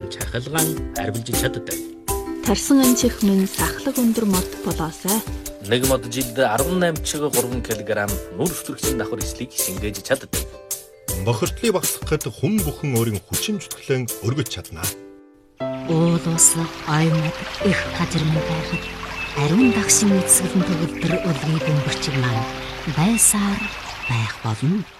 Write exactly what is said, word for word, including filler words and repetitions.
чахалгаан арвилж чаддаг. Тарсан анчих минь сахлаг өндөр мод болоосай. Нэг мод жилд арван найман гурван килограмм нүр өвтөрөгчийн давхар эслийг шингээж чаддаг. Бохирдлыг багасгахад хүн бүхэн өөрийн хүчин чутгалын өргөж чадна. Уул ус аймаг их хажирман байхад ариун дагшин эцгэлэн төгөлдөр өлгийн бөмбөрчиг маань байсаар байх болно.